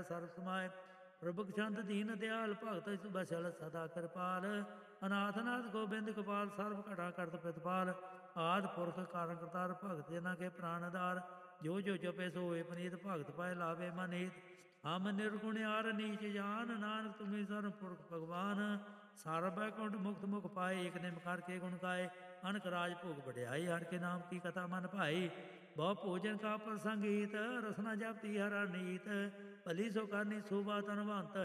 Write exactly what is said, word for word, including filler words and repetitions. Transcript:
ਸਰਬ ਸਮਾਏ। ਪ੍ਰਭੁ ਚੰਦ ਦੀਨ ਦਿਆਲ ਭਗਤ ਬਸਲ ਸਦਾ ਕਿਰਪਾਲ। ਅਨਾਥ ਨਾਥ ਗੋਬਿੰਦ ਗੋਪਾਲ ਸਰਬ ਘਟਾ ਕਰਤ ਪ੍ਰਤਪਾਲ। ਆਦ ਪੁਰਖ ਕਾਰਨ ਕਰਤਾਰ ਭਗਤ ਜਨਾਂ ਕੇ ਪ੍ਰਾਨਦਾਰ। ਜੋ ਜੋ ਜਪੇ ਸੋ ਹੋਏ ਪਨੀਤ ਭਗਤ ਪਾਏ ਲਾਵੇ ਮਨੀਤ। ਹਮ ਨਿਰਗੁਣਿਆਰ ਨੀਚ ਜਾਨ ਨਾਨਕ ਤੁਮੀ ਸਰਮ ਪੁਰਖ ਭਗਵਾਨ। ਸਾਰ ਬੈਕੁੰਠ ਮੁਕਤ ਮੁਖ ਪਾਏ ਏਕ ਨਿਮ ਕਰਕੇ ਗੁਣ ਗਾਏ। ਅਨਕ ਰਾਜ ਭੋਗ ਵਡਿਆਈ ਹਰ ਕੇ ਨਾਮ ਕੀ ਕਥਾ ਮਨ ਭਾਈ। ਬਹੁ ਭੋਜਨ ਕਾ ਪ੍ਰਸੰਗੀਤ ਰਸਨਾ ਜਪਤੀ ਹਰਾ ਨੀਤ। ਭਲੀ ਸੋ ਕਰਨੀ ਸੋਭਾ ਤਨਵੰਤ